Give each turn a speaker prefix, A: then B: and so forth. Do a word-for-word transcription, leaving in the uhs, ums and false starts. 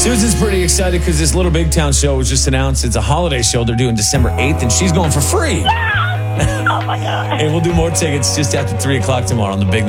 A: Susan's pretty excited because this Little Big Town show was just announced. It's a holiday show they're doing December eighth, and she's going for free.
B: Oh, my God.
A: And we'll do more tickets just after three o'clock tomorrow on the Big